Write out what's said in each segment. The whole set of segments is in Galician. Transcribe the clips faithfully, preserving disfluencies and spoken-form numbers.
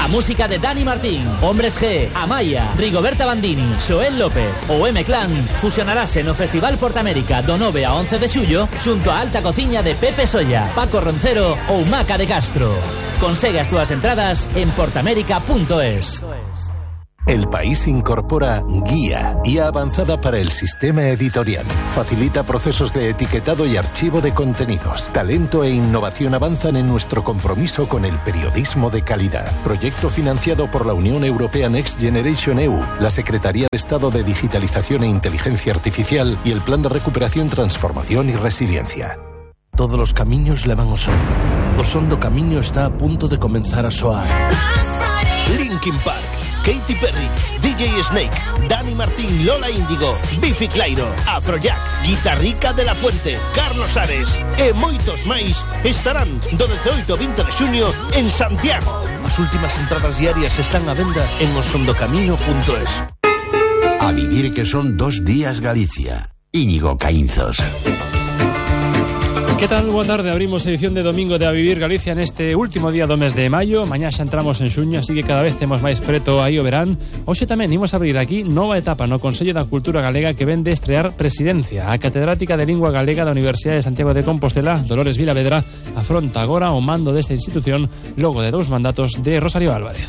música de Dani Martín, Hombres G, Amaya, Rigoberta Bandini, Xoel López ou M-Clan fusionarase no Festival Portamérica do nove a once de xullo xunto a Alta Cociña de Pepe Solla, Paco Roncero ou Maca de Castro. Consegue as túas entradas en portamérica punto es. El País incorpora Guía, guía avanzada para el sistema editorial. Facilita procesos de etiquetado y archivo de contenidos. Talento e innovación avanzan en nuestro compromiso con el periodismo de calidad. Proyecto financiado por la Unión Europea Next Generation E U, la Secretaría de Estado de Digitalización e Inteligencia Artificial y el Plan de Recuperación, Transformación y Resiliencia. Todos los camiños levan ao sol. O son do camiño está a punto de comenzar a soar. Linkin Park, Katy Perry, D J Snake, Dani Martín, Lola Índigo, Bifi Clyro, Afrojack, Guitarrica de la Fuente, Carlos Ares e moitos máis estarán do dezaoito ao vinte de xuño en Santiago. As últimas entradas diarias están á venda en osondocamiño punto es. A vivir que son dos días Galicia. Íñigo Caínzos. Que tal? Boa tarde, abrimos edición de domingo de A Vivir Galicia neste último día do mes de maio. Mañá xa entramos en xuño, así que cada vez temos máis preto aí o verán. Hoxe tamén imos abrir aquí nova etapa no Consello da Cultura Galega que ven de estrear presidencia. A catedrática de Lingua Galega da Universidade de Santiago de Compostela, Dolores Vilavedra, afronta agora o mando desta institución logo de dous mandatos de Rosario Álvarez.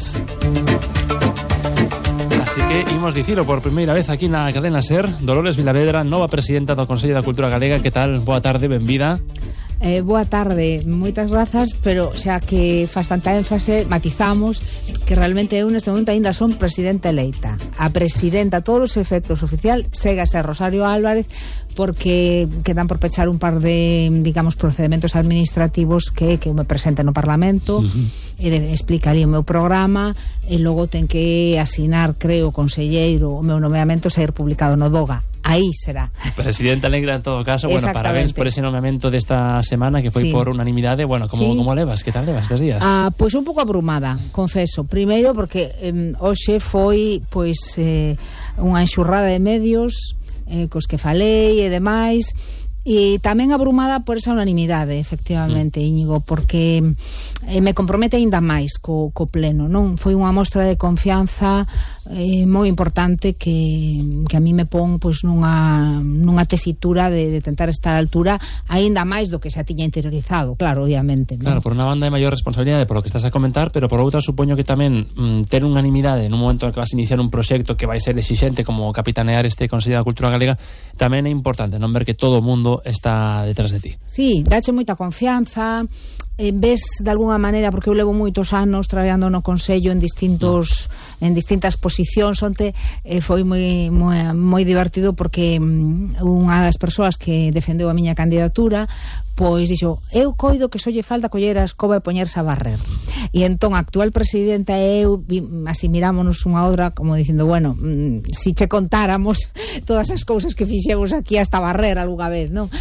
Así que imos dicilo por primeira vez aquí na cadena SER. Dolores Vilavedra, nova presidenta do Consello da Cultura Galega. Que tal? Boa tarde, benvida. Eh, boa tarde, moitas grazas, pero xa que faz tanta énfase, matizamos que realmente eu neste momento aínda son presidenta eleita. A presidenta a todos os efectos oficial segue a ser Rosario Álvarez, porque quedan por pechar un par de, digamos, procedementos administrativos que, que me presente no Parlamento, uh-huh. e de, explica ali o meu programa, e logo ten que asinar, creo, o conselleiro, o meu nomeamento ser publicado no DOGA. Aí será. Presidenta Negra en todo caso. Bueno, parabéns por ese nomeamento desta semana que foi sí. por unanimidade. Bueno, como, sí. como levas? Que tal levas estes días? Ah, pois un pouco abrumada, confeso. Primeiro porque eh, hoxe foi pois eh, unha enxurrada de medios eh, cos que falei e demais, e tamén abrumada por esa unanimidade, efectivamente, mm. Íñigo, porque eh, me compromete aínda máis co, co pleno, non? Foi unha mostra de confianza eh, moi importante que, que a mí me pon pois, nunha, nunha tesitura de, de tentar estar a altura aínda máis do que xa tiña interiorizado, claro, obviamente, non? Claro, por unha banda de maior responsabilidade por o que estás a comentar, pero por outra supoño que tamén mm, ter unanimidade nun momento en que vas a iniciar un proxecto que vai ser exixente como capitanear este Consello da Cultura Galega tamén é importante, non ver que todo o mundo está detrás de ti. Sí, dache moita confianza, eh, ves de alguna maneira, porque eu levo moitos anos traballando no Consello en distintos no. en distintas posicións. Onte eh, foi moi, moi moi divertido porque um, unha das persoas que defendeu a miña candidatura pois dixo, eu coido que só lle falta coller a escoba e poñerse a barrer. E entón a actual presidenta e eu así mirámonos unha outra como dicindo, bueno, mmm, si che contáramos todas as cousas que fixemos aquí hasta barrer algunha vez, non?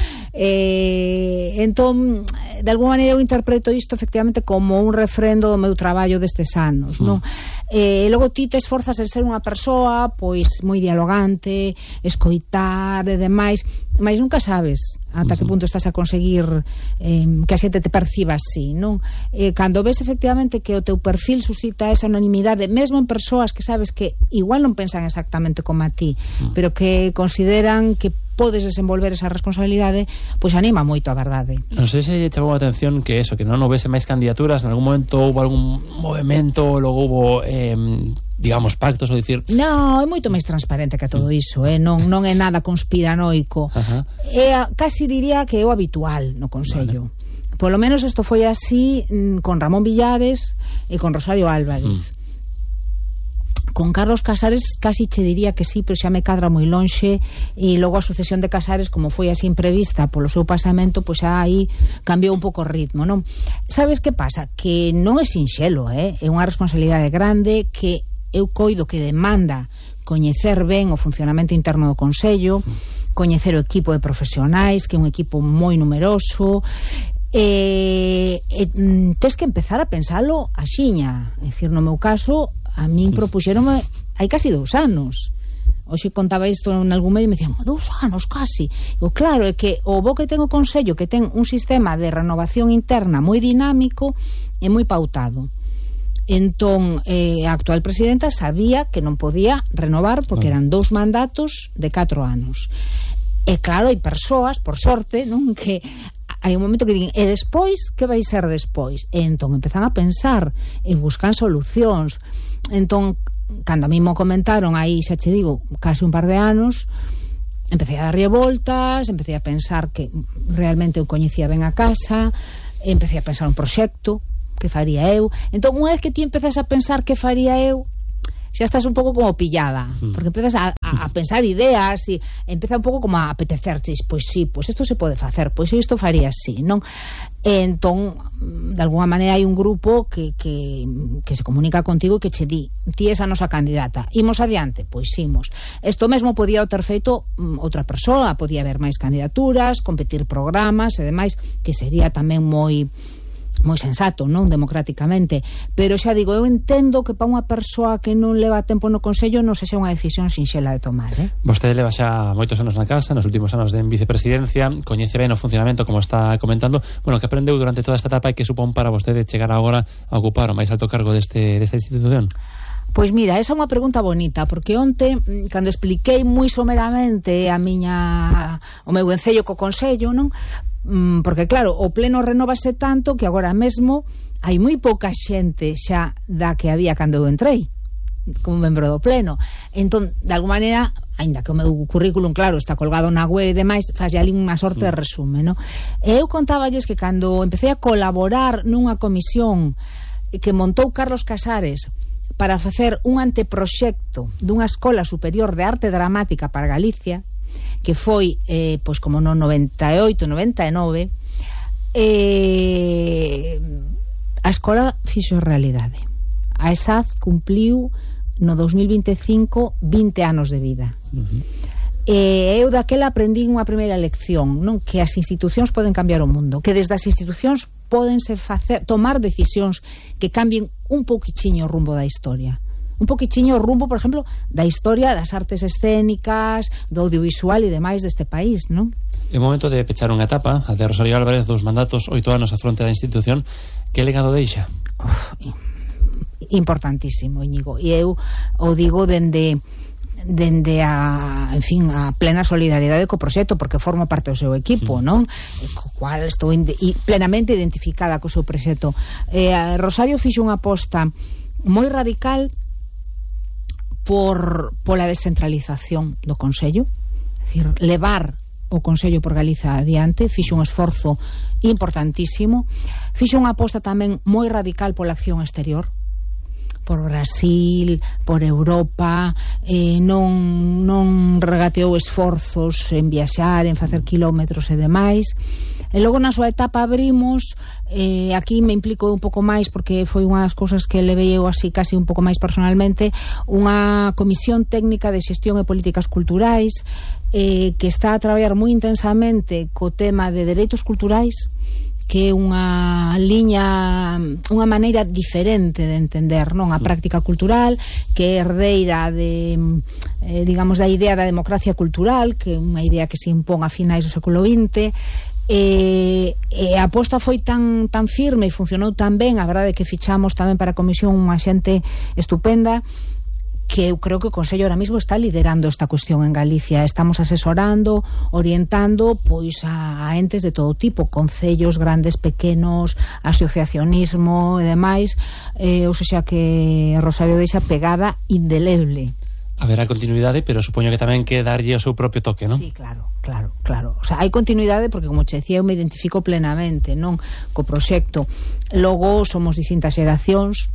Eh, entón, de alguma maneira eu interpreto isto efectivamente como un refrendo do meu traballo destes anos, non? E eh, logo ti te esforzas en ser unha persoa pois moi dialogante, escoitar e demais, mas nunca sabes ata uh-huh. que punto estás a conseguir eh, que a xente te perciba así, non? Eh, cando ves efectivamente que o teu perfil suscita esa unanimidade, mesmo en persoas que sabes que igual non pensan exactamente como a ti, uh-huh. pero que consideran que podes desenvolver esa responsabilidade, pois anima moito a verdade. Non sei se chamou a atención que eso, que non houvese máis candidaturas, en algún momento houve algún movimento, logo houve eh, digamos pactos, ou dicir... Non, é moito máis transparente que todo iso, eh? non, non é nada conspiranoico. Uh-huh. É, casi diría que é o habitual no Consello. Vale. Polo menos isto foi así mm, con Ramón Villares e con Rosario Álvarez. Mm. Con Carlos Casares casi che diría que sí, pero xa me cadra moi lonxe, e logo a sucesión de Casares, como foi así imprevista polo seu pasamento, pois xa aí cambiou un pouco o ritmo, non? Sabes que pasa? Que non é sinxelo, eh? É unha responsabilidade grande que eu coido que demanda coñecer ben o funcionamento interno do Consello, coñecer o equipo de profesionais, que é un equipo moi numeroso, e, e tes que empezar a pensalo axiña. É dicir, no meu caso, a min propuxeronme hai casi dous anos. Hoxe contaba isto en algún medio e me dicían, dous anos casi. Digo, claro, é que o bo que ten o Consello, que ten un sistema de renovación interna moi dinámico e moi pautado. Entón, eh, a actual presidenta sabía que non podía renovar porque eran dous mandatos de catro anos. E claro, hai persoas, por sorte, non, que hai un momento que din, e despois, que vai ser despois? E entón empezan a pensar e buscan solucións. Entón, cando a mí mo comentaron aí, xa che digo, casi un par de anos, empecé a darlle voltas, empecé a pensar que realmente eu coñecía ben a casa, empecé a pensar un proxecto que faría eu. Entón, unha vez que ti empezas a pensar que faría eu, xa estás un pouco como pillada, porque empezas a, a, a pensar ideas e empeza un pouco como a apetecerches, pois sí, pois isto se pode facer, pois isto faría así, non? E entón, de alguna maneira hai un grupo que, que, que se comunica contigo e que che di, ti és a nosa candidata, imos adiante, pois imos. Isto mesmo podía ter feito um, outra persoa, podía haber máis candidaturas, competir programas e demais, que sería tamén moi moi sensato, non, democráticamente, pero xa digo, eu entendo que para unha persoa que non leva tempo no Consello non sexa unha decisión sinxela de tomar, eh? Vostede leva xa moitos anos na casa, nos últimos anos de vicepresidencia, coñece ben o funcionamento, como está comentando. Bueno, que aprendeu durante toda esta etapa e que supón para vostede chegar agora a ocupar o máis alto cargo deste, desta institución? Pois mira, esa é unha pregunta bonita, porque onte, cando expliquei moi someramente a miña o meu encello co Consello, non? Porque claro, o pleno renovase tanto que agora mesmo hai moi pouca xente xa da que había cando eu entrei como membro do pleno. Entón, de alguma maneira, aínda que o meu currículum, claro, está colgado na web e demais, faz ali unha sorte de resume, non? E eu contáballes que cando empecé a colaborar nunha comisión que montou Carlos Casares para facer un anteproxecto dunha escola superior de arte dramática para Galicia, que foi, eh, pois como no noventa e oito, noventa e nove, eh, a escola fixo realidade. A ESAD cumpliu no dos mil vinte e cinco vinte anos de vida. Uh-huh. E eu daquela aprendí unha primeira lección, non, que as institucións poden cambiar o mundo, que desde as institucións pódense facer, tomar decisións que cambien un pouquichiño o rumbo da historia. Un poquichiño o rumbo, por exemplo, da historia das artes escénicas, do audiovisual e demais deste país, non? É o momento de pechar unha etapa, a de Rosario Álvarez, dos mandatos, oito anos a fronte da institución. Que legado deixa? Uf, importantísimo, Íñigo. E eu o digo dende dende a, en fin, a plena solidaridade co proxecto, porque formo parte do seu equipo, sí, non? E co cual estou inde, e plenamente identificada co seu proxecto. Eh, Rosario fixo unha aposta moi radical por pola descentralización do Consello, é dicir, levar o Consello por Galiza adiante, fixo un esforzo importantísimo, fixo unha aposta tamén moi radical pola acción exterior, por Brasil, por Europa, eh, non, non regateou esforzos en viaxar, en facer kilómetros e demais. E logo na súa etapa abrimos, eh, aquí me implico un pouco máis porque foi unha das cousas que levei eu así casi un pouco máis personalmente, unha comisión técnica de xestión e políticas culturais eh, que está a traballar moi intensamente co tema de dereitos culturais, que é unha liña, unha maneira diferente de entender, non, a práctica cultural, que é herdeira de, eh, digamos, da idea da democracia cultural, que é unha idea que se impón a finais do século vinte. E, e a aposta foi tan, tan firme e funcionou tan ben, a verdade é que fichamos tamén para a comisión unha xente estupenda, que eu creo que o Consello ahora mismo está liderando esta cuestión en Galicia. Estamos asesorando, orientando pois a, a entes de todo tipo, concellos grandes, pequenos, asociacionismo e demais, eh, ou seja que Rosario deixa pegada indeleble. Haberá continuidade, pero supoño que tamén que darlle o seu propio toque, non? Sí, claro, claro, claro. O sea, hai continuidade porque, como che decía, eu me identifico plenamente, non, co proxecto. Logo somos distintas xeracións,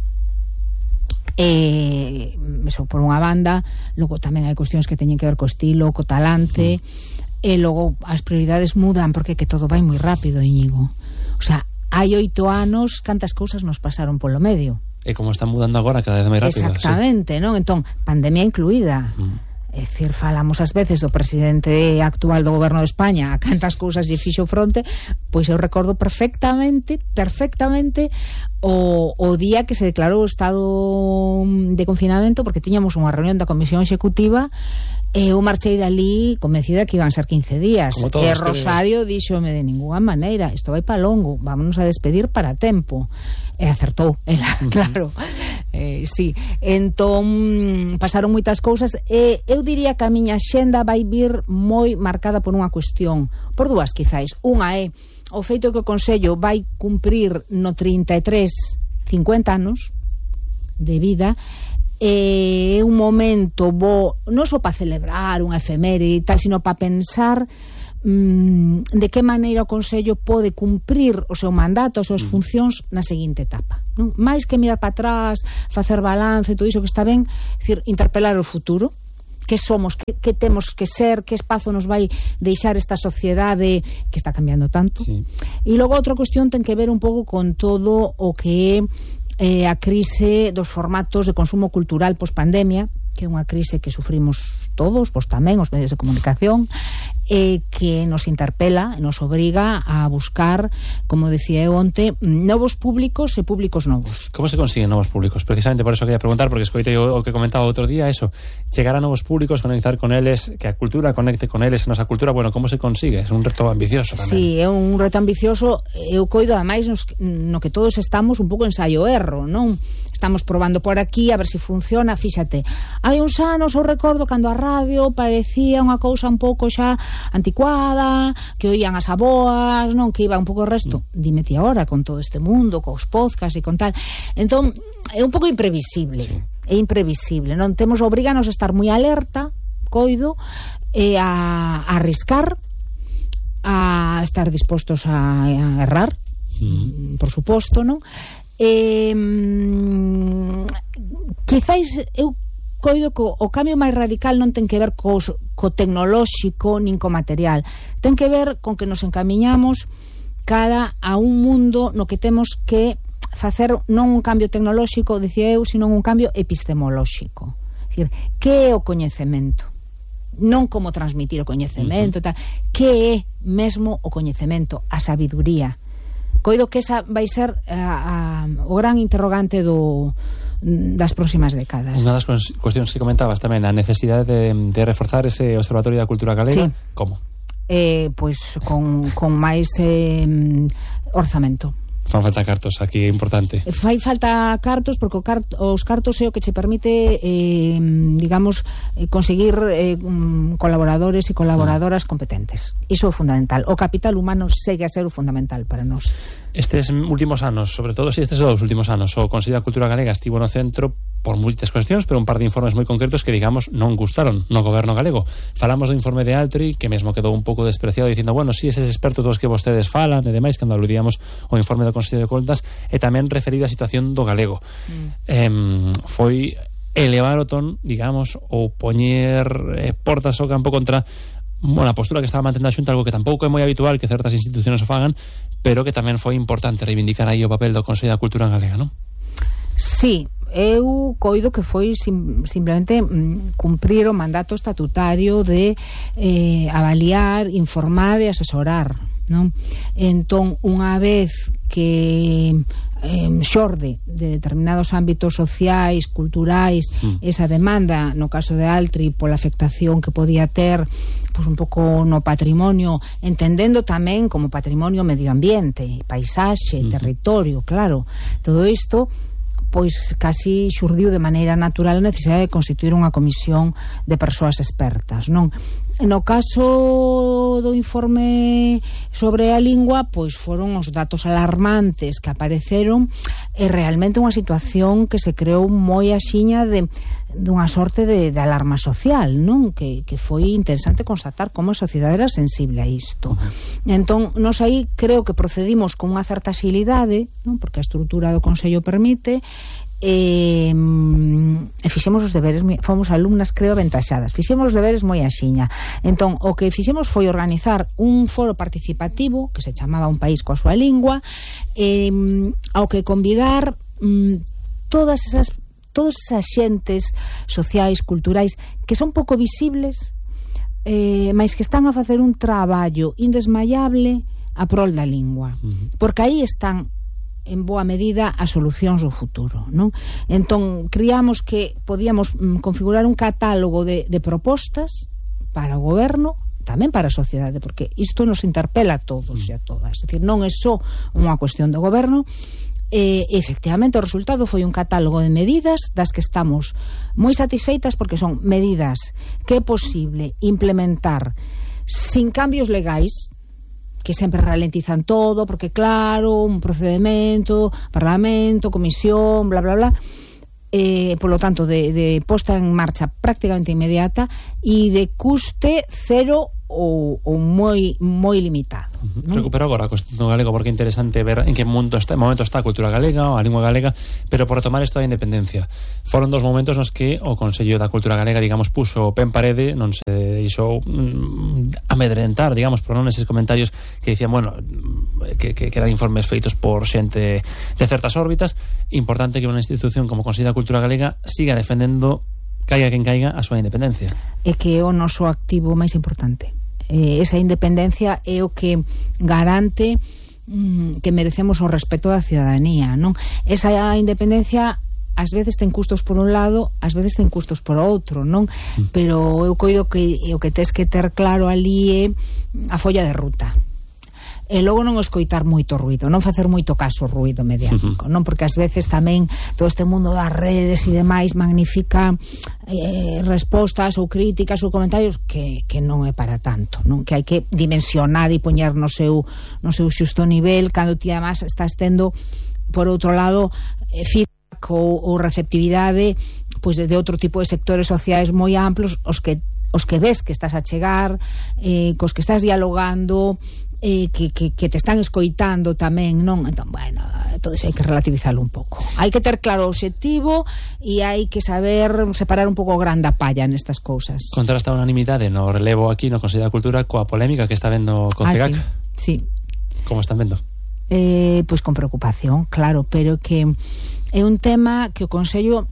e eso por unha banda, logo tamén hai cuestións que teñen que ver co estilo, co talante, mm. e logo as prioridades mudan porque que todo vai moi rápido, Íñigo. O sea, hai oito anos cantas cousas nos pasaron polo medio. E como están mudando agora cada vez máis rápido. Exactamente, sí, non? Entón, pandemia incluída. Mm. É dicir, falamos ás veces do presidente actual do goberno de España, a cantas cousas lle fixo fronte, pois eu recordo perfectamente, perfectamente o, o día que se declarou o estado de confinamento, porque tiñamos unha reunión da Comisión Executiva e eu marchei dali convencida que iban ser quince días. E Rosario díxome de ninguna maneira, isto vai pa longo, vámonos a despedir para tempo. E acertou, ela, claro. Eh, sí, entón pasaron moitas cousas e eu diría que a miña xenda vai vir moi marcada por unha cuestión, por dúas quizáis. Unha é o feito que o Consello vai cumprir no trinta e tres cincuenta anos de vida, é un momento bo non só para celebrar unha efeméride e tal, sino para pensar mm, de que maneira o Consello pode cumprir o seu mandato, as súas funcións na seguinte etapa, non? Máis que mirar para atrás, facer balance, todo iso que está ben, decir, interpelar o futuro, que somos, que, que temos que ser, que espazo nos vai deixar esta sociedade que está cambiando tanto. Sí. E logo outra cuestión ten que ver un pouco con todo o que é eh, a crise dos formatos de consumo cultural post-pandemia, que é unha crise que sufrimos todos, pois tamén os medios de comunicación, e que nos interpela, nos obriga a buscar, como decía eu onte, novos públicos e públicos novos. Como se consiguen novos públicos? Precisamente por eso quería preguntar, porque escoitei o, o que comentaba outro día, eso, chegar a novos públicos, conectar con eles, que a cultura conecte con eles, a nosa cultura, bueno, como se consigue? É un reto ambicioso tamén. Sí, é un reto ambicioso, eu coido ademais nos, no que todos estamos un pouco ensaio-erro, non? Estamos probando por aquí a ver se si funciona, fíxate. Hai uns anos, eu recordo cando a radio parecía unha cousa un pouco xa anticuada, que oían as aboas, non, que iba un pouco o resto. Dime ti agora con todo este mundo, cos podcasts e con tal. Entón, é un pouco imprevisible. Sí. É imprevisible, non? Temos obriganos a estar moi alerta, coido, e a, a arriscar, a estar dispostos a, a errar, mm. por suposto, non? Eh, quizáis eu coido que o cambio máis radical non ten que ver co, co tecnolóxico nin co material, ten que ver con que nos encamiñamos cara a un mundo no que temos que facer non un cambio tecnolóxico, dicía eu, sino un cambio epistemolóxico. É dicir, que é o coñecemento? Non como transmitir o coñecemento, uh-huh. tal. Que é mesmo o coñecemento, a sabiduría? Coido que esa vai ser a, a, o gran interrogante do, das próximas décadas. Unha das cuestións que comentabas tamén, a necesidade de, de reforzar ese Observatorio da Cultura Galega. Sí. Como? Eh, pois con, con máis eh, orzamento. Fan falta cartos, aquí é importante. Fai falta cartos porque o cart, os cartos é o que che permite eh, digamos, eh, conseguir eh, colaboradores e colaboradoras competentes. Iso é fundamental. O capital humano segue a ser o fundamental para nós. Estes últimos anos, sobre todo si estes dous últimos anos, o Consello da Cultura Galega estivo no centro por múltiples cuestións, pero un par de informes moi concretos que, digamos, non gustaron no goberno galego. Falamos do informe de Altri, que mesmo quedou un pouco despreciado, dicindo, bueno, si, eses expertos dos que vostedes falan, e demais, cando aludíamos o informe do Consello de Contas, e tamén referido á situación do galego. Mm. Eh, foi elevar o ton, digamos, ou poñer eh, portas ao campo contra bueno, a postura que estaba mantendo a Xunta, algo que tampouco é moi habitual que certas institucións o fagan, pero que tamén foi importante reivindicar aí o papel do Consello da Cultura Galega, non? Sí, eu coido que foi sim, simplemente mm, cumprir o mandato estatutario de eh, avaliar, informar e asesorar, non? Entón, unha vez que eh, xorde de determinados ámbitos sociais, culturais, mm. esa demanda, no caso de Altri, pola afectación que podía ter pois un pouco no patrimonio, entendendo tamén como patrimonio medioambiente, paisaxe, mm. territorio, claro, todo isto pois casi xurdiu de maneira natural a necesidade de constituir unha comisión de persoas expertas, non? No caso do informe sobre a lingua, pois foron os datos alarmantes que apareceron e realmente unha situación que se creou moi axiña de dunha sorte de, de alarma social, non? Que, que foi interesante constatar como a sociedade era sensible a isto. Entón, nos aí creo que procedimos con unha certa xilidade, non? Porque a estrutura do Consello permite, e, e fixemos os deberes, fomos alumnas, creo, aventaxadas, fixemos os deberes moi axiña. Entón, o que fixemos foi organizar un foro participativo que se chamaba Un País coa súa lingua, e, ao que convidar mm, todas esas todos esas xentes sociais, culturais, que son pouco visibles, eh, mas que están a facer un traballo indesmayable a prol da lingua. Uh-huh. Porque aí están, en boa medida, as solucións do futuro, non? Entón, criamos que podíamos mm, configurar un catálogo de, de propostas para o goberno, tamén para a sociedade, porque isto nos interpela a todos e a todas. É dicir, non é só unha cuestión do goberno, E, efectivamente, o resultado foi un catálogo de medidas das que estamos moi satisfeitas porque son medidas que é posible implementar sin cambios legais, que sempre ralentizan todo, porque claro, un procedimento, parlamento, comisión, bla, bla, bla, eh, por lo tanto, de, de posta en marcha prácticamente inmediata e de custe cero ou, ou moi moi limitado. Uh-huh. ¿No? Recupero agora a Constitución galego porque é interesante ver en que momento está, momento está a cultura galega ou a lingua galega, pero por retomar isto da independencia. Foron dos momentos nos que o Consello da Cultura Galega, digamos, puso pen parede, non se deixou mm, amedrentar, digamos, por non eses comentarios que dicían, bueno, que, que, que eran informes feitos por xente de certas órbitas. Importante que unha institución como o Consello da Cultura Galega siga defendendo, caiga quen caiga, a súa independencia. É que é o noso activo máis importante. Eh, esa independencia é o que garante mm, que merecemos o respeto da cidadanía, non? Esa independencia ás veces ten custos por un lado, ás veces ten custos por outro, non? Mm. Pero eu coido que o que tes que ter claro ali é a folla de ruta. E logo non escoitar moito ruido, non facer moito caso ao ruido mediático, uh-huh. non? Porque ás veces tamén todo este mundo das redes e demais magnifica eh, respostas ou críticas ou comentarios que, que non é para tanto, non? Que hai que dimensionar e poñer no seu, no seu xusto nivel cando ti además estás tendo por outro lado eh, feedback ou, ou receptividade pois de, de outro tipo de sectores sociais moi amplos os que, os que ves que estás a chegar, eh, cos que estás dialogando, Eh, que, que, que te están escoitando tamén, non? Entón, bueno, todo iso hai que relativizarlo un pouco. Hai que ter claro o obxectivo e hai que saber separar un pouco o gran da palla nestas cousas. Contrasta a unanimidade no relevo aquí no Consello da Cultura coa polémica que está vendo con CEGAC. Ah, sí, sí. Como están vendo? Eh, pois con preocupación, claro, pero que é un tema que o Consello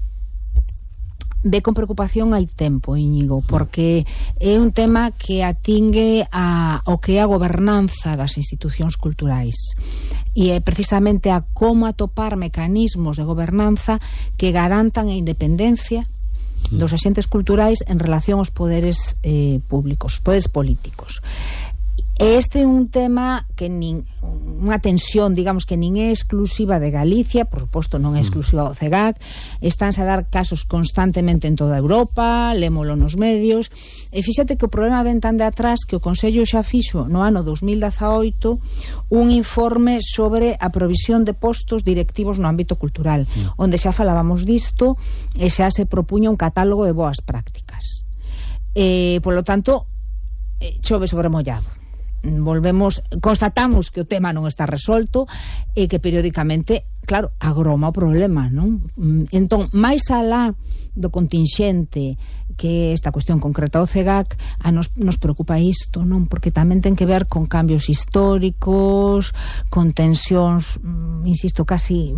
ve con preocupación hai tempo, Íñigo, porque é un tema que atingue a, o que é a gobernanza das institucións culturais e é precisamente a como atopar mecanismos de gobernanza que garantan a independencia dos axentes culturais en relación aos poderes eh, públicos, poderes políticos. Este é un tema que nin unha tensión, digamos, que nin é exclusiva de Galicia, por suposto non é exclusiva do CEGAC, estánse a dar casos constantemente en toda Europa, lémolo nos medios, e fíxate que o problema ven tan de atrás que o Consello xa fixo no ano dos mil dezaoito un informe sobre a provisión de postos directivos no ámbito cultural, mm. onde xa falábamos disto e xa se propuña un catálogo de boas prácticas. E, polo tanto, chove sobre mollado. Volvemos, constatamos que o tema non está resolto e que periódicamente, claro, agroma o problema, non? Entón, máis alá do contingente que esta cuestión concreta do CEGAC, a nos, nos preocupa isto, non? Porque tamén ten que ver con cambios históricos, con tensións, insisto, casi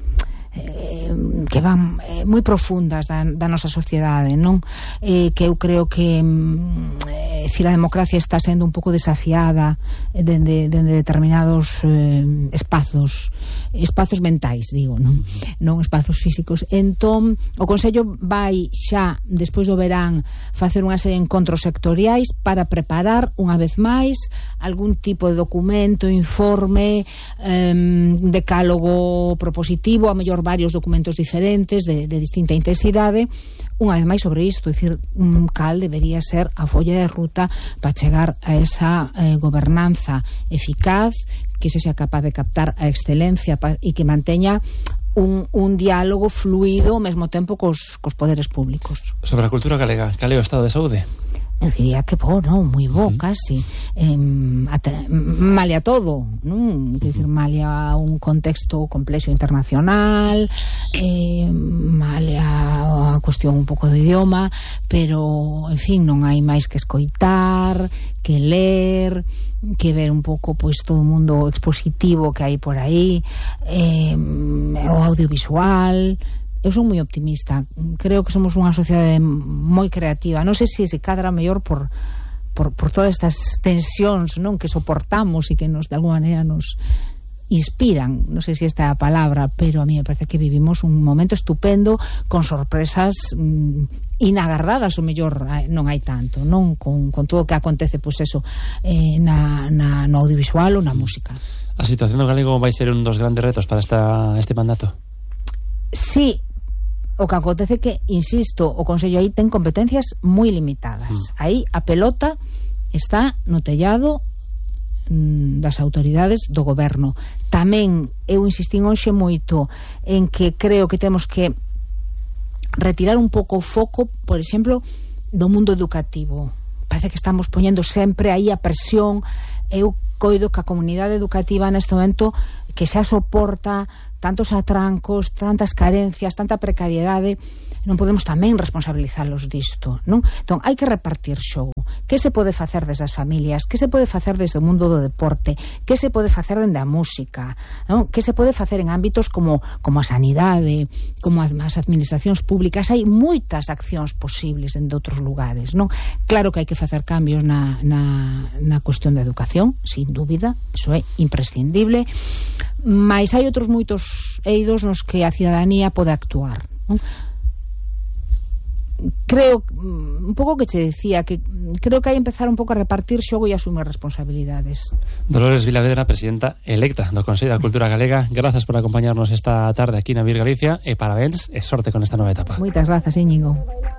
eh, que van eh, moi profundas da, da nosa sociedade, non? Eh, que eu creo que eh, decir, a democracia está sendo un pouco desafiada dende de, de determinados eh, espazos espazos mentais, digo, non? Non espazos físicos. Entón, o Consello vai xa, despois do verán, facer unha serie de encontros sectoriais para preparar, unha vez máis, algún tipo de documento, informe, eh, decálogo propositivo, a mellor varios documentos diferentes de, de distinta intensidade, unha vez máis sobre isto, é dicir, un cal debería ser a folla de ruta para chegar a esa eh, gobernanza eficaz, que se sea capaz de captar a excelencia pa, e que manteña un, un diálogo fluido ao mesmo tempo cos, cos poderes públicos. Sobre a cultura galega, cal é o estado de saúde? Eu diría que bo, non? Moi bo, uh-huh. casi eh, malia todo, non? Quer dicir, malia un contexto complexo internacional, eh, malia a cuestión un pouco de idioma, pero, en fin, non hai máis que escoitar, que ler, que ver un pouco, pois, todo o mundo expositivo que hai por aí, eh, o audiovisual. Eu son moi optimista, creo que somos unha sociedade moi creativa, non sei se se cadra mellor por, por, por todas estas tensións, non, que soportamos e que nos de alguma maneira nos, inspiran, no sé si esta é a palabra, pero a mí me parece que vivimos un momento estupendo con sorpresas mmm, inagardadas, o mellor non hai tanto, non con, con todo o que acontece, pois eso, eh, na, na, no audiovisual ou na música. A situación do galego vai ser un dos grandes retos para esta, este mandato? Sí, o que acontece que, insisto, o Consello aí ten competencias moi limitadas. Mm. Aí a pelota está no tellado das autoridades do goberno. Tamén eu insistín hoxe moito en que creo que temos que retirar un pouco o foco, por exemplo, do mundo educativo. Parece que estamos poñendo sempre aí a presión. Eu coido que a comunidade educativa neste momento que xa soporta tantos atrancos, tantas carencias, tanta precariedade, non podemos tamén responsabilizalos disto, non? Entón, hai que repartir xogo. Que se pode facer desde as familias? Que se pode facer desde o mundo do deporte? Que se pode facer dende a música? Non? Que se pode facer en ámbitos como, como a sanidade, como as administracións públicas? Hai moitas accións posibles en outros lugares, non? Claro que hai que facer cambios na, na, na cuestión da educación, sin dúbida, iso é imprescindible, mas hai outros moitos eidos nos que a cidadanía pode actuar, non? Creo, un pouco que che decía, que creo que hai empezar un pouco a repartir xogo e asumir responsabilidades. Dolores Vilavedra, presidenta electa do Consello da Cultura Galega, grazas por acompañarnos esta tarde aquí na Vir Galicia e parabéns e sorte con esta nova etapa. Moitas grazas, Íñigo.